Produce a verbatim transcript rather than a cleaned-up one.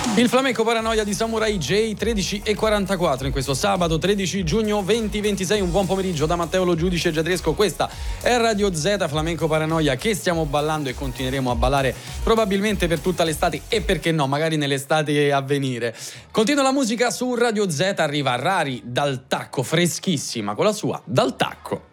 Il flamenco paranoia di Samurai J, tredici e quarantaquattro in questo sabato tredici giugno duemilaventisei. Un buon pomeriggio da Matteo Lo Giudice Giadresco. Questa è Radio Z, flamenco paranoia, che stiamo ballando e continueremo a ballare probabilmente per tutta l'estate e perché no, magari nell'estate a venire. Continua la musica su Radio Z, arriva Rari dal tacco, freschissima con la sua Dal tacco.